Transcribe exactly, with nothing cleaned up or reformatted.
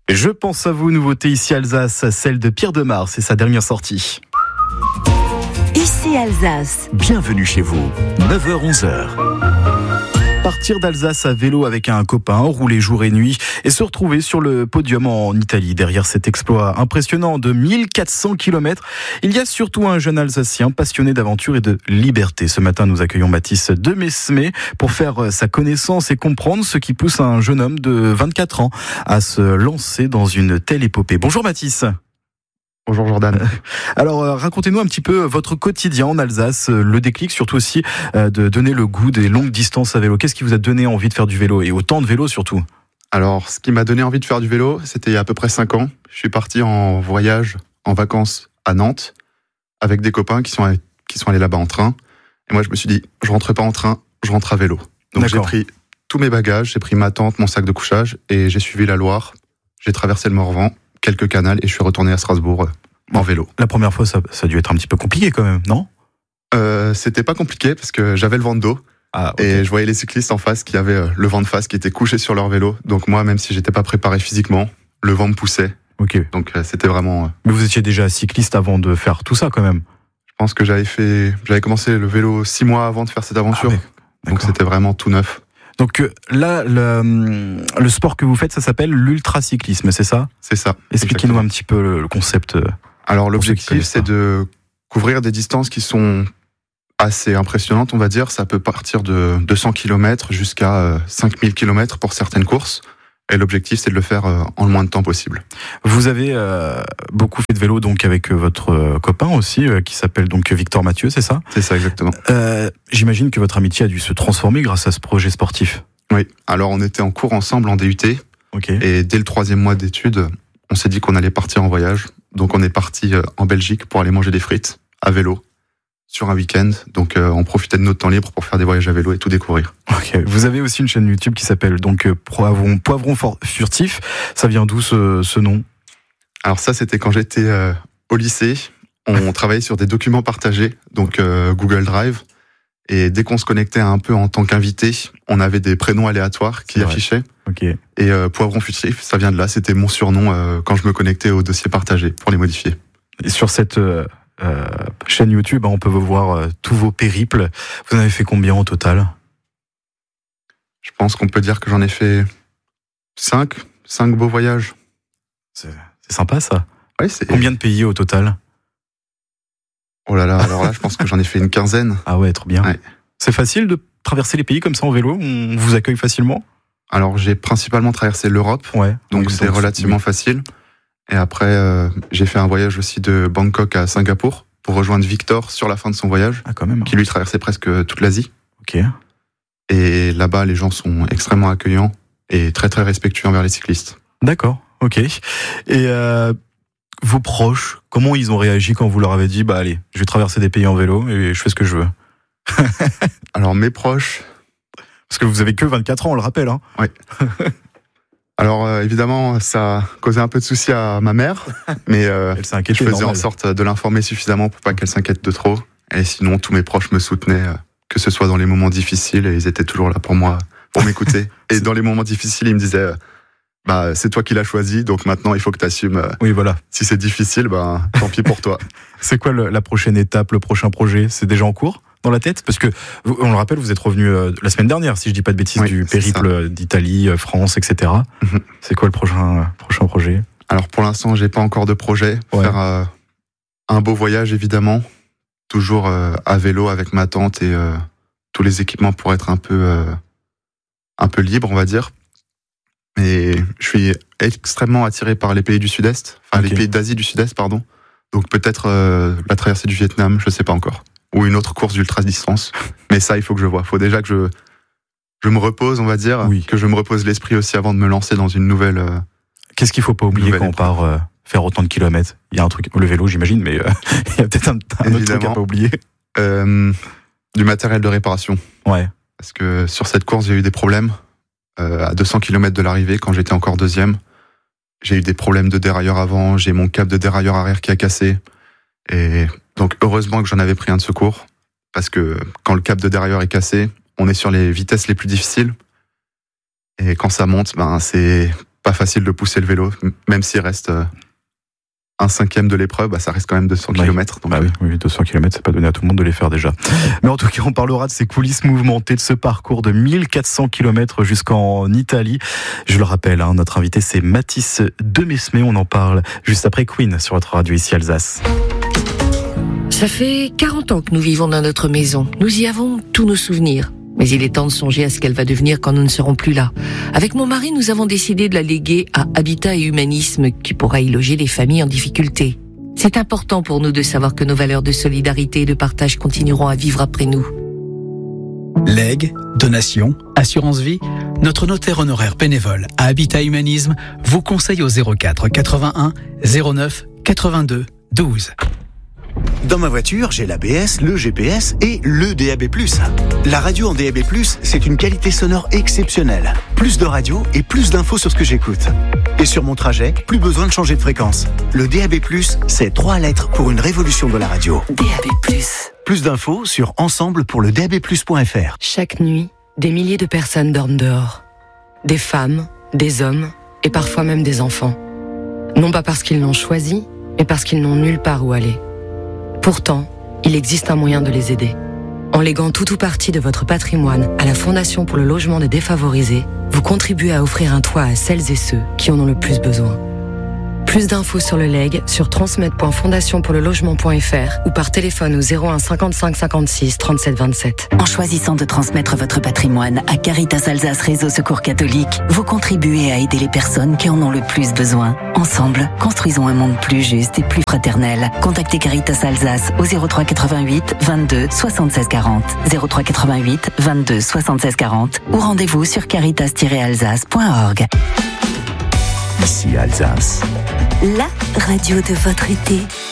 Je pense à vous, nouveauté ici Alsace, celle de Pierre Demar, c'est sa dernière sortie. Ici Alsace. Bienvenue chez vous, neuf heures onze heures. Partir d'Alsace à vélo avec un copain, rouler jour et nuit et se retrouver sur le podium en Italie. Derrière cet exploit impressionnant de mille quatre cents kilomètres, il y a surtout un jeune Alsacien passionné d'aventure et de liberté. Ce matin, nous accueillons Mathis de Mesmé pour faire sa connaissance et comprendre ce qui pousse un jeune homme de vingt-quatre ans à se lancer dans une telle épopée. Bonjour Mathis. Bonjour Jordan. Alors euh, racontez-nous un petit peu votre quotidien en Alsace, euh, le déclic surtout aussi euh, de donner le goût des longues distances à vélo. Qu'est-ce qui vous a donné envie de faire du vélo et autant de vélo surtout ? Alors ce qui m'a donné envie de faire du vélo, c'était il y a à peu près cinq ans. Je suis parti en voyage, en vacances à Nantes avec des copains qui sont allés, qui sont allés là-bas en train. Et moi je me suis dit, je rentre pas en train, je rentre à vélo. Donc D'accord. J'ai pris tous mes bagages, j'ai pris ma tente, mon sac de couchage et j'ai suivi la Loire. J'ai traversé le Morvan, quelques canals et je suis retourné à Strasbourg euh, en vélo. La première fois, ça, ça a dû être un petit peu compliqué quand même, non ? euh, C'était pas compliqué parce que j'avais le vent de dos ah, okay. Et je voyais les cyclistes en face qui avaient euh, le vent de face, qui étaient couchés sur leur vélo. Donc moi, même si j'étais pas préparé physiquement, le vent me poussait. Okay. Donc euh, c'était vraiment... Euh... Mais vous étiez déjà cycliste avant de faire tout ça quand même ? Je pense que j'avais fait, j'avais commencé le vélo six mois avant de faire cette aventure. Ah, ouais. Donc c'était vraiment tout neuf. Donc là, le, le sport que vous faites, ça s'appelle l'ultracyclisme, c'est ça ? C'est ça. Expliquez-nous exactement. Un petit peu le, le concept. Alors l'objectif, c'est de couvrir des distances qui sont assez impressionnantes, on va dire. Ça peut partir de deux cents kilomètres jusqu'à cinq mille kilomètres pour certaines courses. Et l'objectif, c'est de le faire en le moins de temps possible. Vous avez euh, beaucoup fait de vélo donc avec votre copain aussi, euh, qui s'appelle donc Victor Mathieu, c'est ça ? C'est ça, exactement. Euh, j'imagine que votre amitié a dû se transformer grâce à ce projet sportif. Oui, alors on était en cours ensemble en D U T. Okay. Et dès le troisième mois d'études, on s'est dit qu'on allait partir en voyage. Donc on est parti en Belgique pour aller manger des frites à vélo sur un week-end. Donc euh, on profitait de notre temps libre pour faire des voyages à vélo et tout découvrir. Ok. Vous avez aussi une chaîne YouTube qui s'appelle donc Poivron, Poivron Furtif. Ça vient d'où ce, ce nom ? Alors ça, c'était quand j'étais euh, au lycée. On travaillait sur des documents partagés, donc euh, Google Drive. Et dès qu'on se connectait un peu en tant qu'invité, on avait des prénoms aléatoires qui affichaient. Okay. Et euh, Poivron Furtif, ça vient de là. C'était mon surnom euh, quand je me connectais aux dossiers partagés pour les modifier. Et sur cette euh, euh, chaîne YouTube, on peut vous voir euh, tous vos périples. Vous en avez fait combien au total ? Je pense qu'on peut dire que j'en ai fait cinq, cinq beaux voyages. C'est, c'est sympa ça. Oui, c'est... Combien de pays au total ? Oh là là, alors là, je pense que j'en ai fait une quinzaine. Ah ouais, trop bien. Ouais. C'est facile de traverser les pays comme ça en vélo ? On vous accueille facilement ? Alors, j'ai principalement traversé l'Europe, ouais, donc oui, c'est donc, relativement oui. facile. Et après, euh, j'ai fait un voyage aussi de Bangkok à Singapour pour rejoindre Victor sur la fin de son voyage, ah, quand même. Qui lui traversait presque toute l'Asie. Ok. Et là-bas, les gens sont extrêmement accueillants et très très respectueux envers les cyclistes. D'accord, ok. Et euh, vos proches, comment ils ont réagi quand vous leur avez dit « Bah allez, je vais traverser des pays en vélo et je fais ce que je veux ». Alors mes proches... Parce que vous avez que vingt-quatre ans, on le rappelle. Hein. Oui. Alors euh, évidemment, ça a causé un peu de soucis à ma mère, mais euh, Elle s'est inquiétée, je faisais normal. en sorte de l'informer suffisamment pour pas qu'elle s'inquiète de trop. Et sinon, tous mes proches me soutenaient, euh, que ce soit dans les moments difficiles, et ils étaient toujours là pour moi, pour m'écouter. Et dans les moments difficiles, ils me disaient, euh, bah c'est toi qui l'as choisi, donc maintenant il faut que tu assumes. Euh, oui, voilà. Si c'est difficile, bah tant pis pour toi. C'est quoi le, la prochaine étape, le prochain projet ? C'est déjà en cours ? Dans la tête, parce que on le rappelle, vous êtes revenu euh, la semaine dernière, si je dis pas de bêtises, oui, du périple d'Italie, euh, France, et cetera. Mm-hmm. C'est quoi le prochain euh, prochain projet ? Alors pour l'instant, j'ai pas encore de projet. Ouais. Faire euh, un beau voyage, évidemment, toujours euh, à vélo avec ma tante et euh, tous les équipements pour être un peu euh, un peu libre, on va dire. Mais je suis extrêmement attiré par les pays du Sud-Est, enfin okay. les pays d'Asie du Sud-Est, pardon. Donc peut-être euh, la traversée du Vietnam, je sais pas encore. Ou une autre course d'ultra-distance. Mais ça, il faut que je vois. Il faut déjà que je, je me repose, on va dire. Oui. Que je me repose l'esprit aussi avant de me lancer dans une nouvelle... Euh, Qu'est-ce qu'il ne faut pas oublier quand on part euh, faire autant de kilomètres ? Il y a un truc... Le vélo, j'imagine, mais euh, il y a peut-être un, un autre truc à pas oublier. Euh, du matériel de réparation. Ouais. Parce que sur cette course, j'ai eu des problèmes. Euh, à deux cents kilomètres de l'arrivée, quand j'étais encore deuxième, j'ai eu des problèmes de dérailleur avant. J'ai mon câble de dérailleur arrière qui a cassé. Et... Donc heureusement que j'en avais pris un de secours, parce que quand le câble de dérailleur est cassé, on est sur les vitesses les plus difficiles. Et quand ça monte, ben c'est pas facile de pousser le vélo, même s'il reste euh, un cinquième de l'épreuve, bah, ça reste quand même deux cents kilomètres. Donc... Bah oui, oui, deux cents kilomètres, c'est pas donné à tout le monde de les faire déjà. Mais en tout cas, on parlera de ces coulisses mouvementées, de ce parcours de mille quatre cents kilomètres jusqu'en Italie. Je le rappelle, hein, notre invité, c'est Mathis Demesmé. On en parle juste après Queen sur votre radio ici Alsace. Ça fait quarante ans que nous vivons dans notre maison. Nous y avons tous nos souvenirs. Mais il est temps de songer à ce qu'elle va devenir quand nous ne serons plus là. Avec mon mari, nous avons décidé de la léguer à Habitat et Humanisme, qui pourra y loger les familles en difficulté. C'est important pour nous de savoir que nos valeurs de solidarité et de partage continueront à vivre après nous. Legs, donations, assurance vie, notre notaire honoraire bénévole à Habitat Humanisme vous conseille au zéro quatre quatre-vingt-un zéro neuf quatre-vingt-deux douze. Dans ma voiture, j'ai l'A B S, le G P S et le D A B plus. La radio en D A B plus, c'est une qualité sonore exceptionnelle. Plus de radio et plus d'infos sur ce que j'écoute. Et sur mon trajet, plus besoin de changer de fréquence. Le D A B plus, c'est trois lettres pour une révolution de la radio. D A B plus. Plus d'infos sur ensemble pour le D A B plus point F R. Chaque nuit, des milliers de personnes dorment dehors. Des femmes, des hommes et parfois même des enfants. Non pas parce qu'ils l'ont choisi, mais parce qu'ils n'ont nulle part où aller. Pourtant, il existe un moyen de les aider. En léguant tout ou partie de votre patrimoine à la Fondation pour le logement des défavorisés, vous contribuez à offrir un toit à celles et ceux qui en ont le plus besoin. Plus d'infos sur le legs sur transmettre point fondation pour le logement point F R ou par téléphone au zéro un cinquante-cinq cinquante-six trente-sept vingt-sept. En choisissant de transmettre votre patrimoine à Caritas Alsace Réseau Secours Catholique, vous contribuez à aider les personnes qui en ont le plus besoin. Ensemble, construisons un monde plus juste et plus fraternel. Contactez Caritas Alsace au zéro trois quatre-vingt-huit vingt-deux soixante-seize quarante, zéro trois quatre-vingt-huit vingt-deux soixante-seize quarante ou rendez-vous sur caritas tiret alsace point org. Ici Alsace. La radio de votre été.